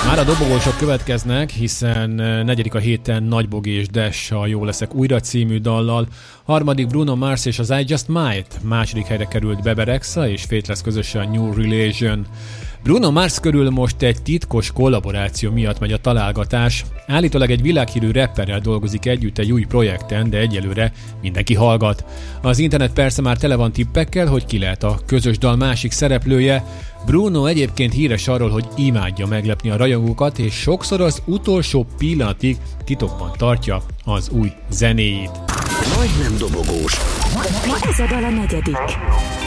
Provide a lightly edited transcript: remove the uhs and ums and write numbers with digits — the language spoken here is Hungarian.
Már a dobogósok következnek, hiszen negyedik a héten Nagybogi és Dash a Jó leszek újra című dallal, harmadik Bruno Mars és az I Just Might, második helyre került Bebe Rexha és Faithless közösen a New Religion. Bruno Mars körül most egy titkos kollaboráció miatt megy a találgatás. Állítólag egy világhírű rapperrel dolgozik együtt egy új projekten, de egyelőre mindenki hallgat. Az internet persze már tele van tippekkel, hogy ki lehet a közös dal másik szereplője. Bruno egyébként híres arról, hogy imádja meglepni a rajongókat, és sokszor az utolsó pillanatig titokban tartja az új zenéjét. Majdnem dobogós. Ma ez a dal a negyedik.